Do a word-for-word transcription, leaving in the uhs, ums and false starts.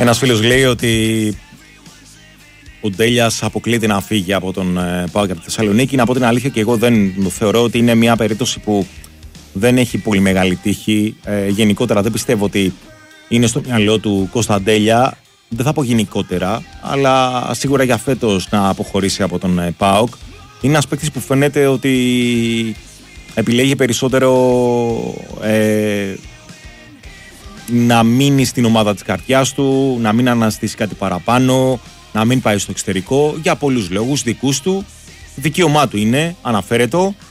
Ένας φίλος λέει ότι ο Ντέλιας αποκλείται να φύγει από τον ΠΑΟΚ και από τη Θεσσαλονίκη. Να πω την αλήθεια, και εγώ δεν θεωρώ ότι είναι μια περίπτωση που δεν έχει πολύ μεγάλη τύχη. Ε, γενικότερα δεν πιστεύω ότι είναι στο μυαλό του Κώστα Ντέλια. Δεν θα πω γενικότερα, αλλά σίγουρα για φέτος να αποχωρήσει από τον ΠΑΟΚ. Είναι ένας παίκτης που φαίνεται ότι επιλέγει περισσότερο ε, να μείνει στην ομάδα της καρδιάς του, να μην αναζητήσει κάτι παραπάνω, να μην πάει στο εξωτερικό, για πολλούς λόγους δικούς του. Δικαίωμά του είναι, αναφέρετο.